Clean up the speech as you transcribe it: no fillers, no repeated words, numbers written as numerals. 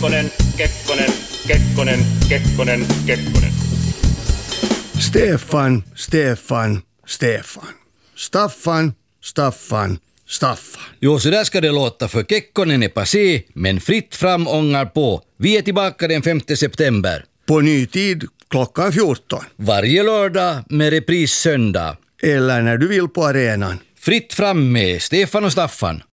Kekkonen, Kekkonen, Kekkonen, Kekkonen, Kekkonen. Stefan, Stefan, Stefan. Staffan, Staffan, Staffan. Jo, så där ska det låta, för Kekkonen är passé, men fritt fram ångar på. Vi är tillbaka den 5 september. På ny tid klockan 14. Varje lördag med repris söndag. Eller när du vill på arenan. Fritt fram med Stefan och Staffan.